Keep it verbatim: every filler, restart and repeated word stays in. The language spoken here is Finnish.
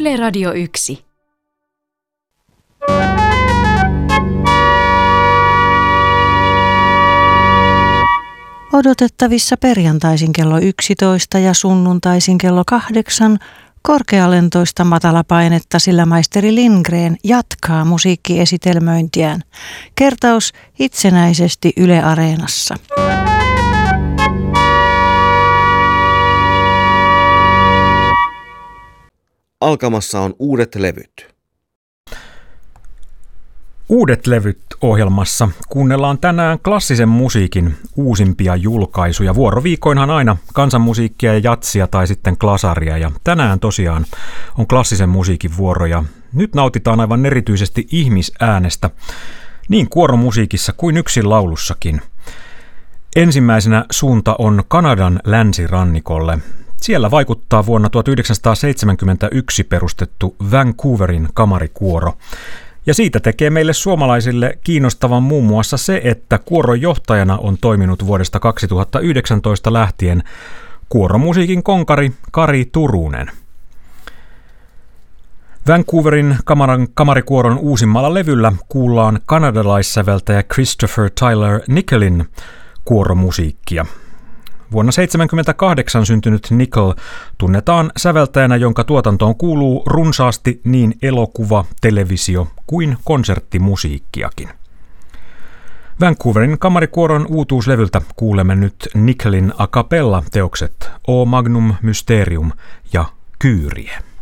Yle Radio yksi. Odotettavissa perjantaisin kello yksitoista ja sunnuntaisin kello kahdeksan korkealentoista matalapainetta, sillä maisteri Lindgren jatkaa musiikkiesitelmöintiään. Kertaus itsenäisesti Yle Areenassa. Alkamassa on uudet levyt. Uudet levyt ohjelmassa kuunnellaan tänään klassisen musiikin uusimpia julkaisuja. Vuoroviikoinhan aina kansanmusiikkia ja jatsia tai sitten klasaria, ja tänään tosiaan on klassisen musiikin vuoro, ja nyt nautitaan aivan erityisesti ihmisäänestä niin kuoromusiikissa kuin yksin laulussakin. Ensimmäisenä suunta on Kanadan länsirannikolle. Siellä vaikuttaa vuonna tuhatyhdeksänsataaseitsemänkymmentäyksi perustettu Vancouverin kamarikuoro. Ja siitä tekee meille suomalaisille kiinnostavan muun muassa se, että kuoron johtajana on toiminut vuodesta kaksituhattayhdeksäntoista lähtien kuoromusiikin konkari Kari Turunen. Vancouverin kamaran, kamarikuoron uusimmalla levyllä kuullaan kanadalaissäveltäjä Christopher Tyler Nicholin kuoromusiikkia. Vuonna tuhatyhdeksänsataaseitsemänkymmentäkahdeksan syntynyt Nicol tunnetaan säveltäjänä, jonka tuotantoon kuuluu runsaasti niin elokuva, televisio kuin konserttimusiikkiakin. Vancouverin kamarikuoron uutuuslevyltä kuulemme nyt Nicolin a cappella -teokset O Magnum Mysterium ja Kyrie.